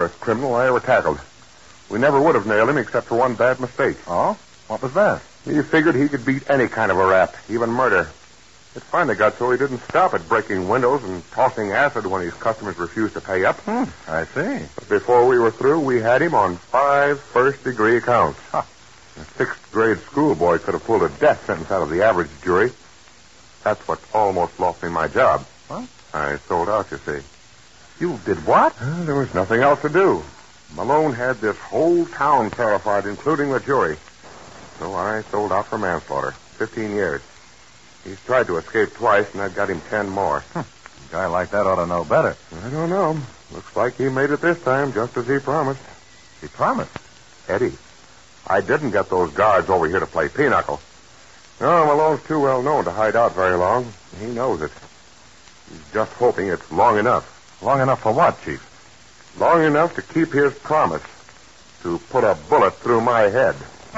worst criminal I ever tackled. We never would have nailed him except for one bad mistake. Oh? What was that? He figured he could beat any kind of a rap, even murder. It finally got so he didn't stop at breaking windows and tossing acid when his customers refused to pay up. I see. But before we were through, we had him on 5 first-degree counts. Huh. A sixth-grade schoolboy could have pulled a death sentence out of the average jury. That's what almost lost me my job. What? I sold out, you see. You did what? There was nothing else to do. Malone had this whole town terrified, including the jury. So I sold out for manslaughter. 15 years. He's tried to escape twice, and that got him 10 more. A guy like that ought to know better. I don't know. Looks like he made it this time, just as he promised. He promised. Eddie, I didn't get those guards over here to play pinochle. No, Malone's too well known to hide out very long. He knows it. He's just hoping it's long enough. Long enough for what, Chief? Long enough to keep his promise to put a bullet through my head.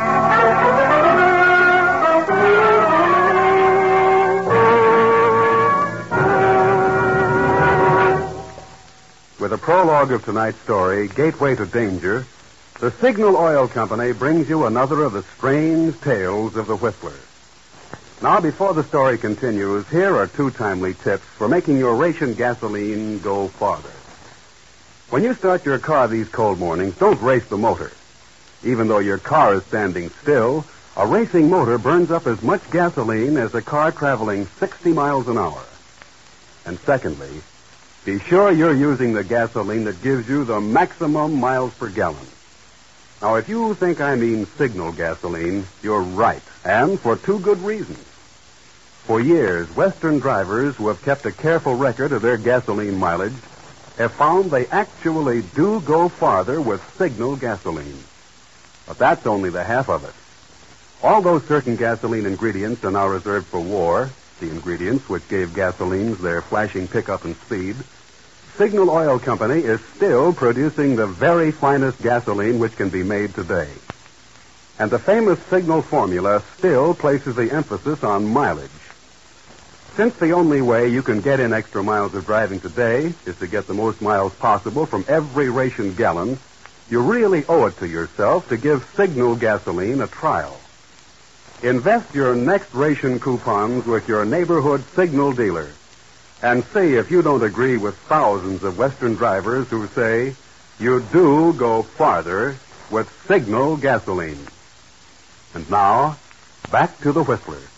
With the prologue of tonight's story, Gateway to Danger, the Signal Oil Company brings you another of the strange tales of the Whistler. Now, before the story continues, here are 2 timely tips for making your ration gasoline go farther. When you start your car these cold mornings, don't race the motor. Even though your car is standing still, a racing motor burns up as much gasoline as a car traveling 60 miles an hour. And secondly, be sure you're using the gasoline that gives you the maximum miles per gallon. Now, if you think I mean Signal gasoline, you're right, and for 2 good reasons. For years, Western drivers who have kept a careful record of their gasoline mileage have found they actually do go farther with Signal gasoline. But that's only the half of it. Although certain gasoline ingredients are now reserved for war, the ingredients which gave gasolines their flashing pickup and speed, Signal Oil Company is still producing the very finest gasoline which can be made today. And the famous Signal formula still places the emphasis on mileage. Since the only way you can get in extra miles of driving today is to get the most miles possible from every ration gallon, you really owe it to yourself to give Signal gasoline a trial. Invest your next ration coupons with your neighborhood Signal dealer and see if you don't agree with thousands of Western drivers who say you do go farther with Signal gasoline. And now, back to the Whistler.